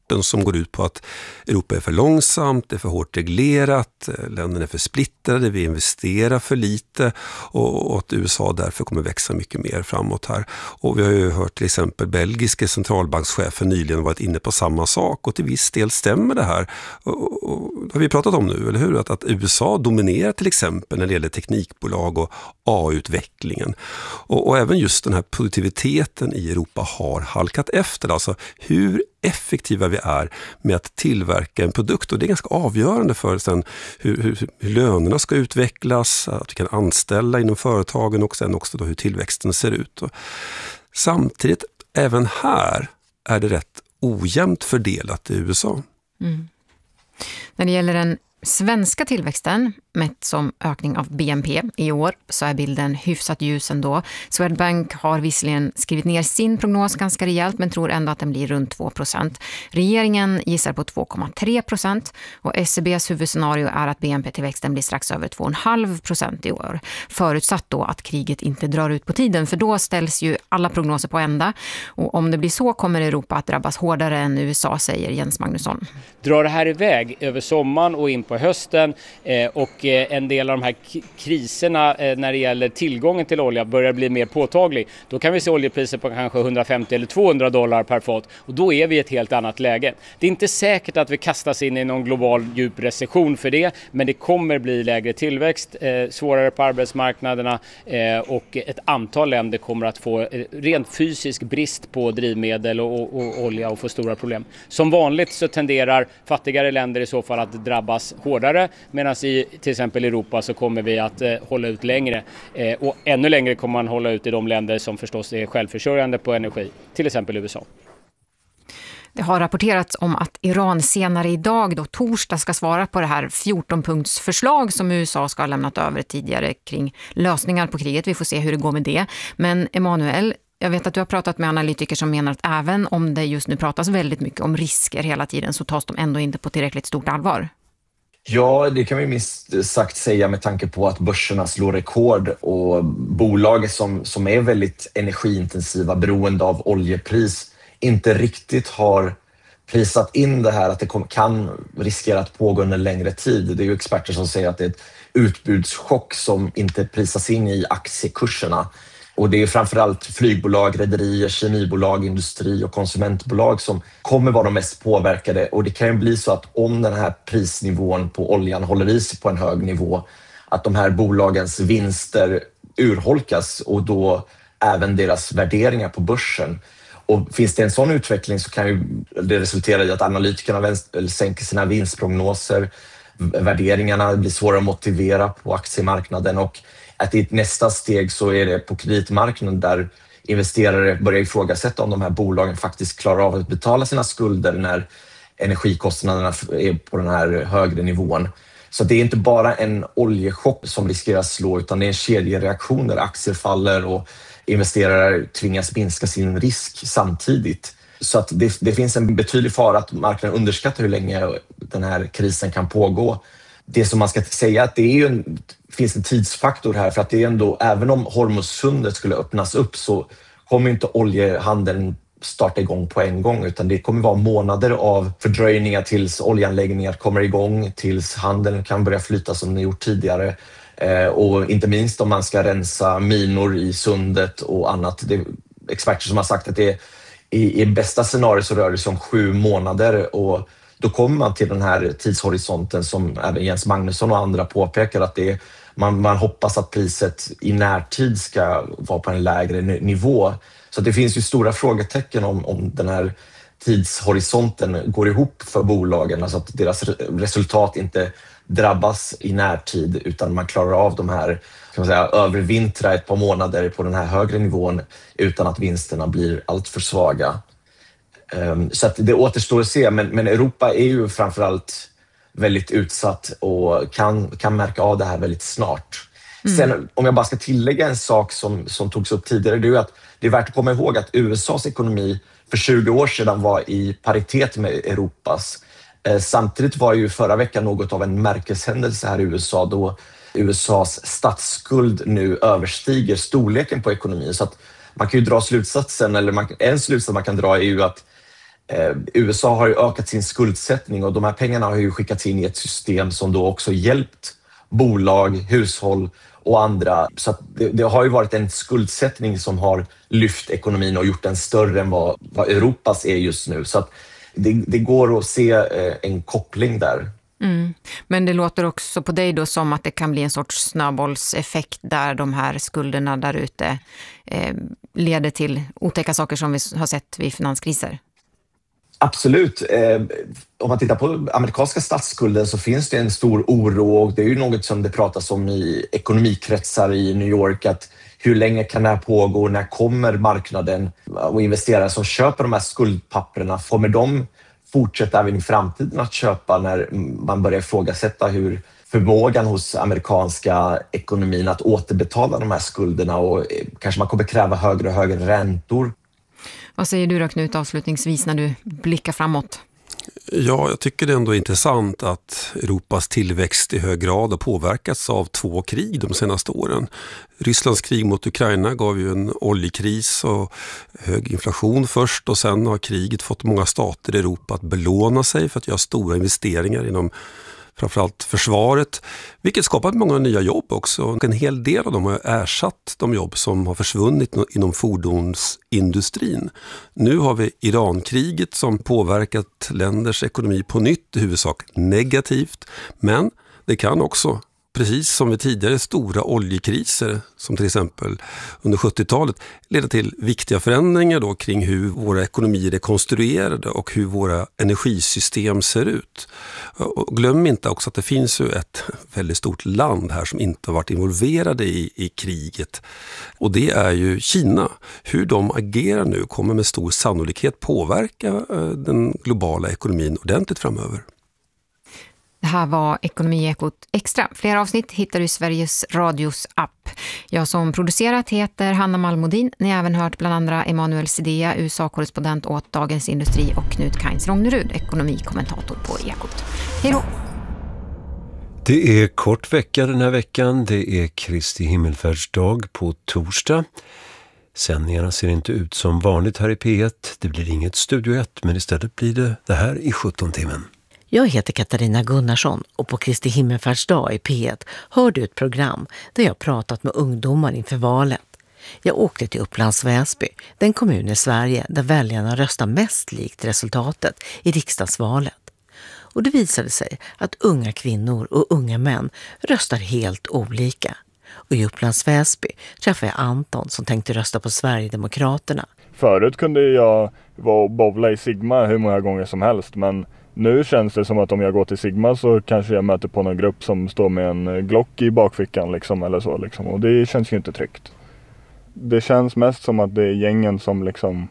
rapporten som går ut på att Europa är för långsamt, det är för hårt reglerat, länderna är för splittrade, vi investerar för lite och att USA därför kommer växa mycket mer framåt här. Och vi har ju hört till exempel belgiske centralbankschefen nyligen varit inne på samma sak och till viss del stämmer det här. Och har vi pratat om nu, eller hur? Att USA dominerar till exempel när det gäller teknikbolag och AI-utvecklingen. Och även just den här produktiviteten i Europa har halkat efter. Alltså hur effektiva vi är med att tillverka en produkt. Och det är ganska avgörande för sen hur lönerna ska utvecklas, att vi kan anställa inom företagen och sen också då hur tillväxten ser ut. Och samtidigt, även här är det rätt ojämnt fördelat i USA. Mm. När det gäller den svenska tillväxten, mätt som ökning av BNP i år, så är bilden hyfsat ljus ändå. Swedbank har visserligen skrivit ner sin prognos ganska rejält men tror ändå att den blir runt 2%. Regeringen gissar på 2,3% och SCBs huvudscenario är att BNP-tillväxten blir strax över 2,5% i år. Förutsatt då att kriget inte drar ut på tiden, för då ställs ju alla prognoser på ända. Och om det blir så kommer Europa att drabbas hårdare än USA, säger Jens Magnusson. Drar det här iväg över sommaren och in på hösten och en del av de här kriserna när det gäller tillgången till olja börjar bli mer påtaglig, då kan vi se oljepriser på kanske 150 eller $200 per fat och då är vi i ett helt annat läge. Det är inte säkert att vi kastas in i någon global djup recession för det, men det kommer bli lägre tillväxt, svårare på arbetsmarknaderna och ett antal länder kommer att få rent fysisk brist på drivmedel och olja och få stora problem. Som vanligt så tenderar fattigare länder i så fall att drabbas hårdare, medan i till exempel Europa så kommer vi att hålla ut längre och ännu längre kommer man hålla ut i de länder som förstås är självförsörjande på energi, till exempel USA. Det har rapporterats om att Iran senare idag, då torsdag, ska svara på det här 14-punktsförslag som USA ska ha lämnat över tidigare kring lösningar på kriget. Vi får se hur det går med det. Men Emanuel, jag vet att du har pratat med analytiker som menar att även om det just nu pratas väldigt mycket om risker hela tiden så tas de ändå inte på tillräckligt stort allvar. Ja, det kan vi minst sagt säga med tanke på att börserna slår rekord och bolag som är väldigt energiintensiva, beroende av oljepris, inte riktigt har prisat in det här att det kan riskera att pågå under längre tid. Det är ju experter som säger att det är ett utbudschock som inte prisas in i aktiekurserna. Och det är framförallt flygbolag, rederier, kemibolag, industri och konsumentbolag som kommer vara de mest påverkade. Och det kan ju bli så att om den här prisnivån på oljan håller i sig på en hög nivå, att de här bolagens vinster urholkas och då även deras värderingar på börsen. Och finns det en sån utveckling så kan ju det resultera i att analytikerna sänker sina vinstprognoser, värderingarna blir svårare att motivera på aktiemarknaden och att i nästa steg så är det på kreditmarknaden där investerare börjar ifrågasätta om de här bolagen faktiskt klarar av att betala sina skulder när energikostnaderna är på den här högre nivån. Så det är inte bara en oljechock som riskerar att slå utan det är en kedjereaktion där aktier faller och investerare tvingas minska sin risk samtidigt. Så att det finns en betydlig fara att marknaden underskattar hur länge den här krisen kan pågå. Det som man ska säga är att det är ju finns en tidsfaktor här för att det är ändå, även om Hormuzsundet skulle öppnas upp så kommer inte oljehandeln starta igång på en gång utan det kommer vara månader av fördröjningar tills oljeanläggningar kommer igång, tills handeln kan börja flyta som den gjort tidigare. Och inte minst om man ska rensa minor i sundet och annat. Det är experter som har sagt att det i bästa scenario så rör det sig om 7 månader och då kommer man till den här tidshorisonten som även Jens Magnusson och andra påpekar att man hoppas att priset i närtid ska vara på en lägre nivå. Så det finns ju stora frågetecken om den här tidshorisonten går ihop för bolagen, alltså att deras resultat inte drabbas i närtid utan man klarar av de här, kan man säga, övervintra ett par månader på den här högre nivån utan att vinsterna blir allt för svaga. Så att det återstår att se, men Europa är ju framförallt väldigt utsatt och kan märka av det här väldigt snart. Sen om jag bara ska tillägga en sak som togs upp tidigare, det är ju att det är värt att komma ihåg att USAs ekonomi för 20 år sedan var i paritet med Europas. Samtidigt var ju förra veckan något av en märkeshändelse här i USA då USAs statsskuld nu överstiger storleken på ekonomin. Så att man kan ju dra slutsatsen, eller en slutsats man kan dra är ju att USA har ju ökat sin skuldsättning och de här pengarna har ju skickats in i ett system som då också hjälpt bolag, hushåll och andra. Så att det har ju varit en skuldsättning som har lyft ekonomin och gjort den större än vad Europas är just nu. Så att det går att se en koppling där. Mm. Men det låter också på dig då som att det kan bli en sorts snöbollseffekt där de här skulderna där ute leder till otäcka saker som vi har sett vid finanskriser. Absolut. Om man tittar på amerikanska statsskulden så finns det en stor oro och det är ju något som det pratas om i ekonomikretsar i New York, att hur länge kan det här pågå, när kommer marknaden och investerare som köper de här skuldpapperna, kommer de fortsätta även i framtiden att köpa när man börjar ifrågasätta hur förmågan hos amerikanska ekonomin att återbetala de här skulderna, och kanske man kommer kräva högre och högre räntor. Vad säger du då, Knut, avslutningsvis när du blickar framåt? Ja, jag tycker det ändå är intressant att Europas tillväxt i hög grad har påverkats av 2 krig de senaste åren. Rysslands krig mot Ukraina gav ju en oljekris och hög inflation först, och sen har kriget fått många stater i Europa att belåna sig för att göra stora investeringar inom framförallt försvaret, vilket skapat många nya jobb också. En hel del av dem har ersatt de jobb som har försvunnit inom fordonsindustrin. Nu har vi Irankriget som påverkat länders ekonomi på nytt, i huvudsak negativt, men det kan också, precis som vid tidigare stora oljekriser, som till exempel under 70-talet, leda till viktiga förändringar då kring hur våra ekonomier är konstruerade och hur våra energisystem ser ut. Och glöm inte också att det finns ju ett väldigt stort land här som inte har varit involverade i kriget. Och det är ju Kina. Hur de agerar nu kommer med stor sannolikhet påverka den globala ekonomin ordentligt framöver. Det här var Ekonomiekot Extra. Fler avsnitt hittar du i Sveriges Radios app. Jag som producerat heter Hanna Malmodin. Ni har även hört bland andra Emanuel Sidea, USA-korrespondent åt Dagens Industri, och Knut Kains Rognerud, ekonomikommentator på Ekot. Hej då! Det är kort vecka den här veckan. Det är Kristi himmelfärdsdag på torsdag. Sändningarna ser inte ut som vanligt här i P1. Det blir inget Studio 1, men istället blir det här i 17-timmen. Jag heter Katarina Gunnarsson och på Kristi himmelfärdsdag i P1 hör du ett program där jag pratat med ungdomar inför valet. Jag åkte till Upplands Väsby, den kommun i Sverige där väljarna röstar mest likt resultatet i riksdagsvalet. Och det visade sig att unga kvinnor och unga män röstar helt olika. Och i Upplands Väsby träffade jag Anton som tänkte rösta på Sverigedemokraterna. Förut kunde jag vara och bowla i Sigma hur många gånger som helst, men nu känns det som att om jag går till Sigma så kanske jag möter på någon grupp som står med en Glock i bakfickan liksom, eller så liksom. Och det känns ju inte tryggt. Det känns mest som att det är gängen som liksom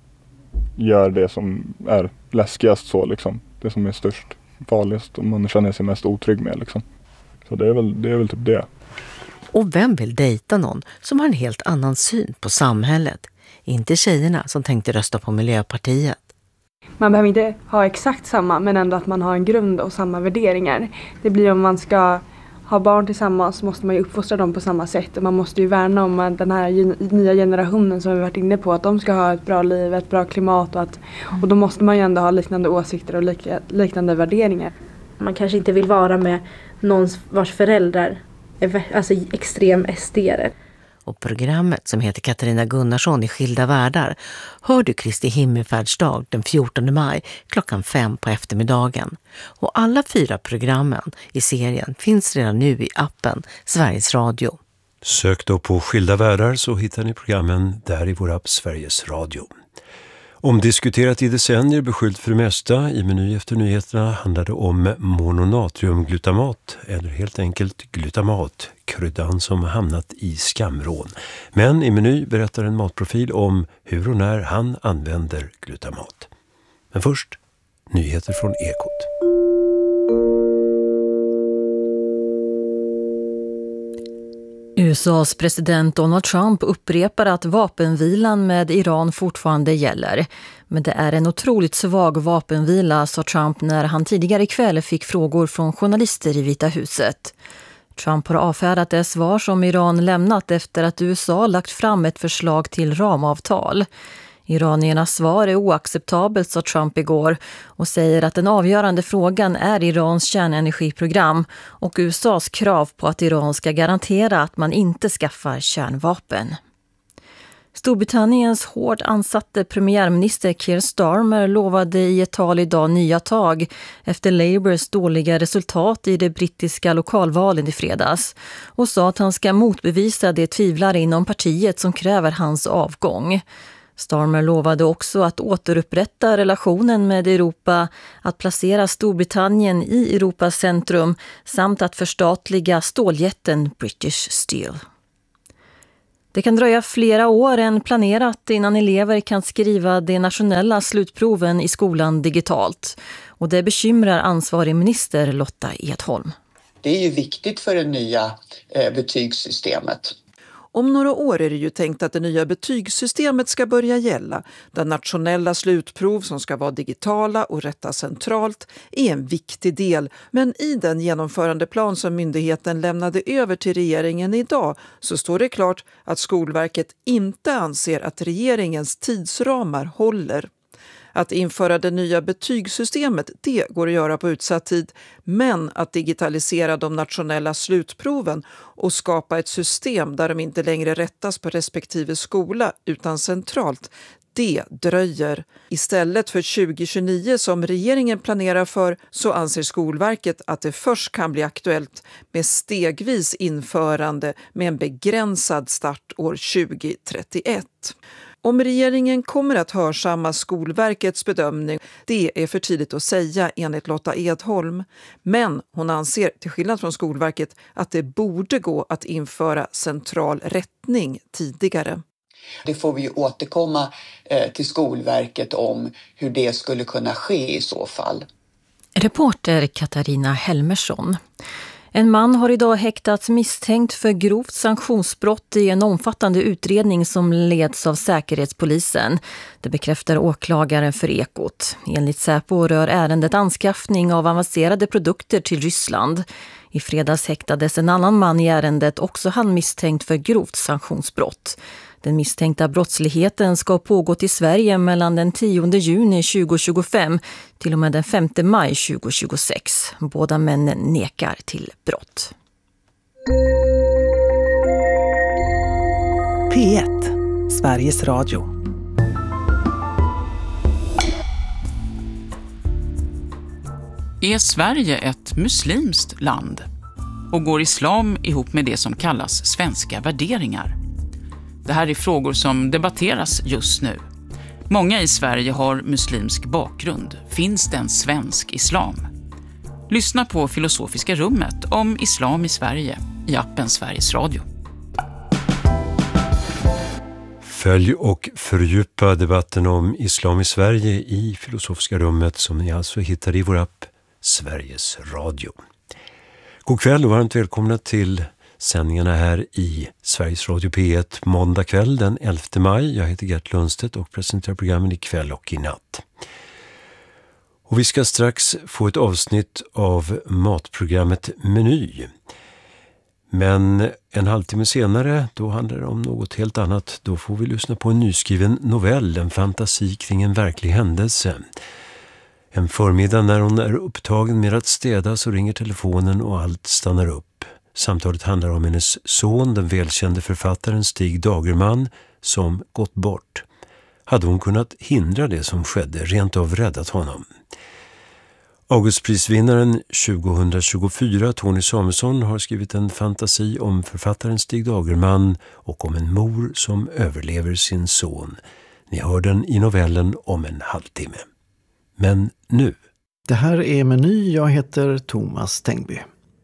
gör det som är läskigast så liksom. Det som är störst, farligast och man känner sig mest otrygg med liksom. Så det är väl typ det. Och vem vill dejta någon som har en helt annan syn på samhället? Inte tjejerna som tänkte rösta på Miljöpartiet. Man behöver inte ha exakt samma, men ändå att man har en grund och samma värderingar. Det blir om man ska ha barn tillsammans så måste man ju uppfostra dem på samma sätt. Och man måste ju värna om den här nya generationen som vi varit inne på. Att de ska ha ett bra liv, ett bra klimat och då måste man ju ändå ha liknande åsikter och liknande värderingar. Man kanske inte vill vara med någon vars föräldrar är alltså extrem SD-are. Och programmet som heter Katarina Gunnarsson i Skilda världar hör du Kristi himmelfärdsdag den 14 maj klockan 5 på eftermiddagen. Och alla 4 programmen i serien finns redan nu i appen Sveriges Radio. Sök då på Skilda världar så hittar ni programmen där i vår app Sveriges Radio. Omdiskuterat i decennier, beskyllt för det mesta. I Meny efter nyheterna handlar det om mononatriumglutamat, eller helt enkelt glutamat, kryddan som hamnat i skamrån. Men i Meny berättar en matprofil om hur och när han använder glutamat. Men först, nyheter från Ekot. USAs president Donald Trump upprepar att vapenvilan med Iran fortfarande gäller. Men det är en otroligt svag vapenvila, sa Trump när han tidigare ikväll fick frågor från journalister i Vita huset. Trump har avfärdat det svar som Iran lämnat efter att USA lagt fram ett förslag till ramavtal. Iraniernas svar är oacceptabelt, sa Trump igår, och säger att den avgörande frågan är Irans kärnenergiprogram och USAs krav på att Iran ska garantera att man inte skaffar kärnvapen. Storbritanniens hårt ansatte premiärminister Keir Starmer lovade i ett tal idag nya tag efter Labours dåliga resultat i det brittiska lokalvalen i fredags och sa att han ska motbevisa de tvivlare inom partiet som kräver hans avgång. Starmer lovade också att återupprätta relationen med Europa, att placera Storbritannien i Europas centrum samt att förstatliga ståljätten British Steel. Det kan dröja flera år än planerat innan elever kan skriva de nationella slutproven i skolan digitalt. Och det bekymrar ansvarig minister Lotta Edholm. Det är ju viktigt för det nya betygssystemet. Om några år är det ju tänkt att det nya betygssystemet ska börja gälla, där nationella slutprov som ska vara digitala och rättas centralt är en viktig del. Men i den genomförandeplan som myndigheten lämnade över till regeringen idag så står det klart att Skolverket inte anser att regeringens tidsramar håller. Att införa det nya betygssystemet, det går att göra på utsatt tid, men att digitalisera de nationella slutproven och skapa ett system där de inte längre rättas på respektive skola utan centralt, det dröjer. Istället för 2029 som regeringen planerar för så anser Skolverket att det först kan bli aktuellt med stegvis införande med en begränsad start år 2031. Om regeringen kommer att hörsamma Skolverkets bedömning, det är för tidigt att säga enligt Lotta Edholm. Men hon anser, till skillnad från Skolverket, att det borde gå att införa central rättning tidigare. Det får vi ju återkomma till Skolverket om hur det skulle kunna ske i så fall. Reporter Katarina Helmersson. En man har idag häktats misstänkt för grovt sanktionsbrott i en omfattande utredning som leds av Säkerhetspolisen. Det bekräftar åklagaren för Ekot. Enligt Säpo rör ärendet anskaffning av avancerade produkter till Ryssland. I fredags häktades en annan man i ärendet, också han misstänkt för grovt sanktionsbrott. Den misstänkta brottsligheten ska ha pågått i Sverige mellan den 10 juni 2025 till och med den 5 maj 2026. Båda männen nekar till brott. P1, Sveriges Radio. Är Sverige ett muslimskt land? Och går islam ihop med det som kallas svenska värderingar? Det här är frågor som debatteras just nu. Många i Sverige har muslimsk bakgrund. Finns det en svensk islam? Lyssna på Filosofiska rummet om islam i Sverige i appen Sveriges Radio. Följ och fördjupa debatten om islam i Sverige i Filosofiska rummet som ni alltså hittar i vår app Sveriges Radio. God kväll och varmt välkomna till sändningarna här i Sveriges Radio P1 måndag kväll den 11 maj. Jag heter Gert Lundstedt och presenterar programmen ikväll och i natt. Och vi ska strax få ett avsnitt av matprogrammet Meny. Men en halvtimme senare, då handlar det om något helt annat. Då får vi lyssna på en nyskriven novell, en fantasi kring en verklig händelse. En förmiddag när hon är upptagen med att städa så ringer telefonen och allt stannar upp. Samtalet handlar om hennes son, den välkände författaren Stig Dagerman, som gått bort. Hade hon kunnat hindra det som skedde, rent av räddat honom? Augustprisvinnaren 2024, Tony Samuelsson, har skrivit en fantasi om författaren Stig Dagerman och om en mor som överlever sin son. Ni hör den i novellen om en halvtimme. Men nu. Det här är Meny, jag heter Thomas Tengby.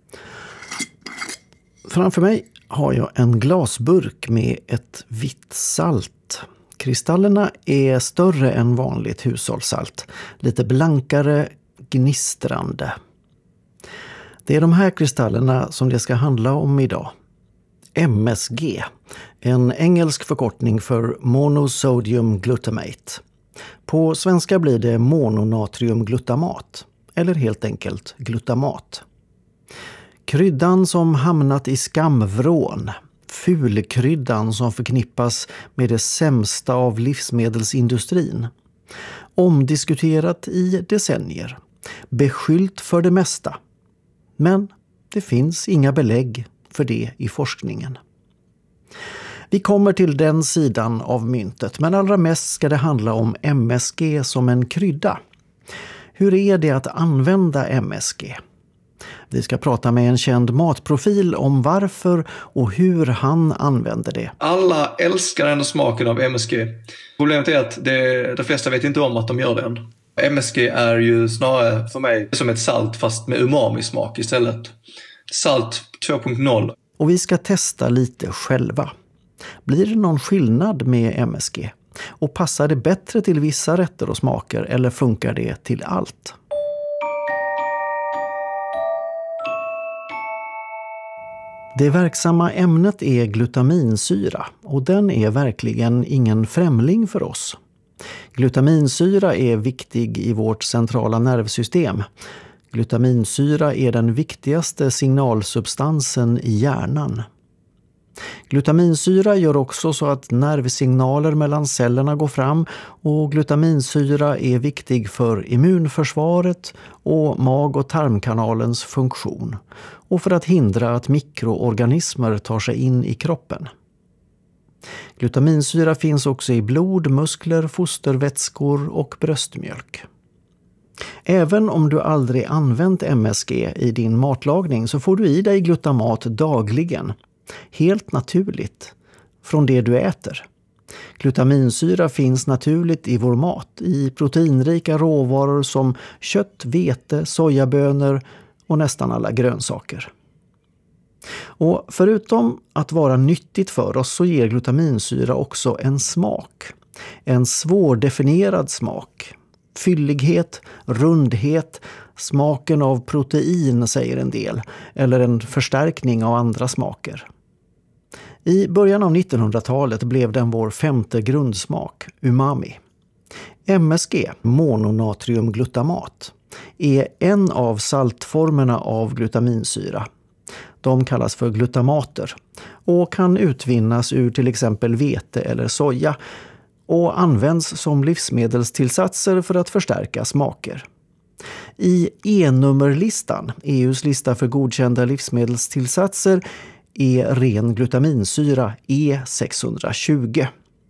Framför mig har jag en glasburk med ett vitt salt. Kristallerna är större än vanligt hushållssalt. Lite blankare, gnistrande. Det är de här kristallerna som det ska handla om idag. MSG, en engelsk förkortning för monosodium glutamate. På svenska blir det mononatriumglutamat, eller helt enkelt glutamat. Kryddan som hamnat i skamvrån. fulkryddan som förknippas med det sämsta av livsmedelsindustrin. Omdiskuterat i decennier. Beskyllt för det mesta. Men det finns inga belägg för det i forskningen. Vi kommer till den sidan av myntet, men allra mest ska det handla om MSG som en krydda. Hur är det att använda MSG? Vi ska prata med en känd matprofil om varför och hur han använder det. Alla älskar den smaken av MSG. Problemet är att de flesta vet inte om att de gör den. MSG är ju snarare för mig som ett salt fast med umami-smak istället. Salt 2.0. Och vi ska testa lite själva. Blir det någon skillnad med MSG? Och passar det bättre till vissa rätter och smaker eller funkar det till allt? Det verksamma ämnet är glutaminsyra och den är verkligen ingen främling för oss. Glutaminsyra är viktig i vårt centrala nervsystem. Glutaminsyra är den viktigaste signalsubstansen i hjärnan. Glutaminsyra gör också så att nervsignaler mellan cellerna går fram och glutaminsyra är viktig för immunförsvaret och mag- och tarmkanalens funktion och för att hindra att mikroorganismer tar sig in i kroppen. Glutaminsyra finns också i blod, muskler, fostervätskor och bröstmjölk. Även om du aldrig använt MSG i din matlagning så får du i dig glutamat dagligen. Helt naturligt, från det du äter. Glutaminsyra finns naturligt i vår mat, i proteinrika råvaror som kött, vete, sojabönor och nästan alla grönsaker. Och förutom att vara nyttigt för oss så ger glutaminsyra också en smak. En svårdefinierad smak. Fyllighet, rundhet, smaken av protein säger en del, eller en förstärkning av andra smaker. I början av 1900-talet blev den vår 5:e grundsmak, umami. MSG, mononatriumglutamat, är en av saltformerna av glutaminsyra. De kallas för glutamater och kan utvinnas ur till exempel vete eller soja och används som livsmedelstillsatser för att förstärka smaker. I E-nummerlistan, EUs lista för godkända livsmedelstillsatser, är ren glutaminsyra E620.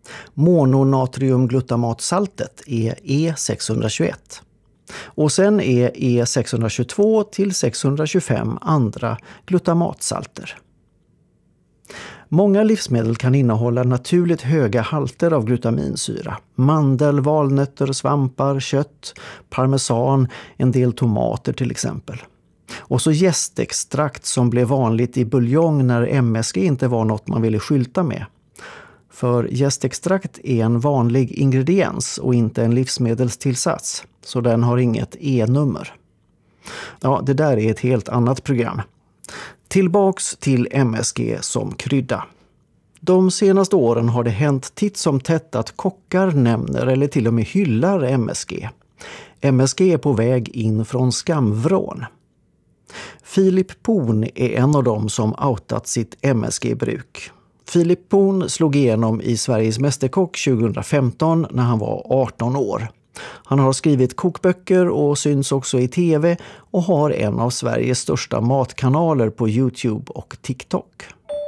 Mononatriumglutamatsaltet är E621. Och sen är E622 till 625 andra glutamatsalter. Många livsmedel kan innehålla naturligt höga halter av glutaminsyra. Mandel, valnötter, svampar, kött, parmesan, en del tomater till exempel. Och så jästextrakt som blev vanligt i buljong när MSG inte var något man ville skylta med. För jästextrakt är en vanlig ingrediens och inte en livsmedelstillsats, så den har inget E-nummer. Ja, det där är ett helt annat program. Tillbaks till MSG som krydda. De senaste åren har det hänt titt som tätt att kockar nämner eller till och med hyllar MSG. MSG är på väg in från skamvrån. Filip Poon är en av dem som outat sitt MSG-bruk. Filip Poon slog igenom i Sveriges mästerkock 2015 när han var 18 år. Han har skrivit kokböcker och syns också i tv och har en av Sveriges största matkanaler på YouTube och TikTok.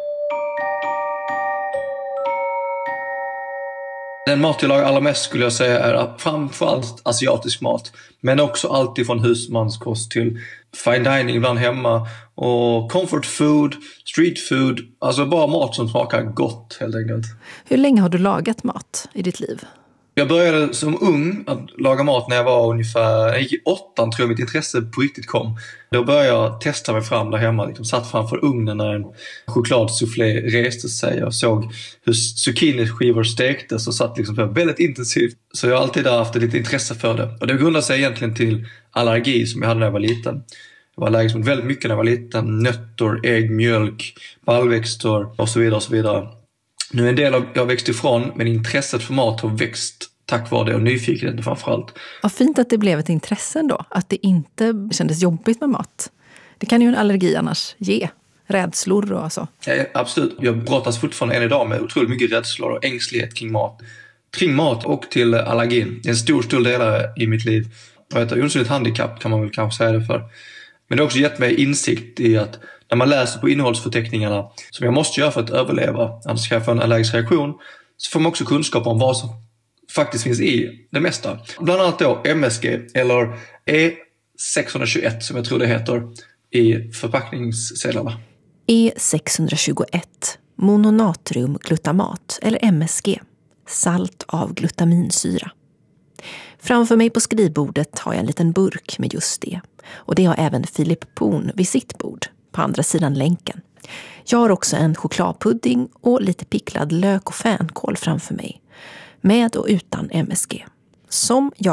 Den mat jag lagar allra mest skulle jag säga är framförallt asiatisk mat. Men också alltid från husmanskost till fine dining ibland hemma. Och comfort food, street food. Alltså bara mat som smakar gott helt enkelt. Hur länge har du lagat mat i ditt liv? Jag började som ung att laga mat när jag var ungefär, jag gick i 8:an tror jag mitt intresse på riktigt kom. Då började jag testa mig fram där hemma, liksom satt framför ugnen när en chokladsoufflé reste sig och såg hur zucchiniskivor stektes och satt liksom väldigt intensivt. Så jag har alltid haft ett lite intresse för det. Och det grundar sig egentligen till allergi som jag hade när jag var liten. Jag var allergisk mot väldigt mycket när jag var liten. Nötter, ägg, mjölk, baljväxter och så vidare och så vidare. Nu är en del av jag växt ifrån, men intresset för mat har växt tack vare det och nyfikenheten framförallt. Vad fint att det blev ett intresse då, att det inte kändes jobbigt med mat. Det kan ju en allergi annars ge. rädslor och så? Ja, absolut. Jag brottas fortfarande än idag med otroligt mycket rädslor och ängslighet kring mat. Kring mat och till allergin. Det är en stor del i mitt liv. Jag har ett osynligt handikapp kan man väl kanske säga det för. Men det har också gett mig insikt i att när man läser på innehållsförteckningarna, som jag måste göra för att överleva, annars kan jag få en allergisk reaktion, så får man också kunskap om vad som faktiskt finns i det mesta. Bland annat då MSG eller E621 som jag tror det heter i förpackningssedlarna. E621, mononatriumglutamat eller MSG, salt av glutaminsyra. Framför mig på skrivbordet har jag en liten burk med just det. Och det har även Filip Poon vid sitt bord, på andra sidan länken. Jag har också en chokladpudding och lite picklad lök och fänkål framför mig. Med och utan MSG. Som jag